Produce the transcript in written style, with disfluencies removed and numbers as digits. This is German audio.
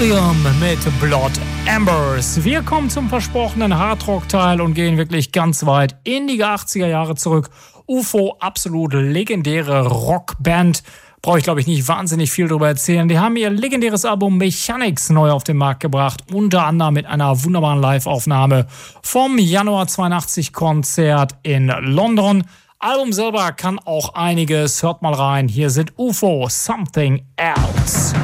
Volume mit Blood Embers. Wir kommen zum versprochenen Hardrock-Teil und gehen wirklich ganz weit in die 80er Jahre zurück. UFO, absolut legendäre Rockband. Brauche ich, glaube ich, nicht wahnsinnig viel darüber erzählen. Die haben ihr legendäres Album Mechanics neu auf den Markt gebracht. Unter anderem mit einer wunderbaren Live-Aufnahme vom Januar 82 Konzert in London. Album selber kann auch einiges. Hört mal rein. Hier sind UFO, Something Else.